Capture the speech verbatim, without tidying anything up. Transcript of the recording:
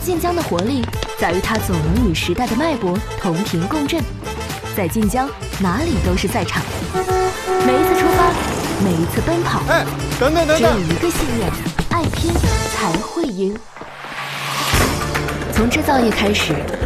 晋江的活力在于它总能与时代的脉搏同频共振。在晋江，哪里都是赛场。每一次出发，每一次奔跑， 哎，等等等只有等， 一个信念：爱拼才会赢。从制造业开始，